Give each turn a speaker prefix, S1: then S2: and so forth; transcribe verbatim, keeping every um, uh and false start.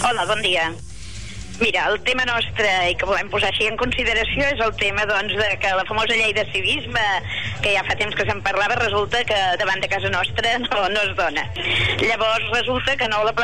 S1: Hola, bon dia. Mira, el tema nostre, i que volem posar així en consideració, és el tema, doncs, de que la famosa llei de civisme, que ja fa temps que se'n parlava, resulta que davant de casa nostra no, no es dona. Llavors resulta que no la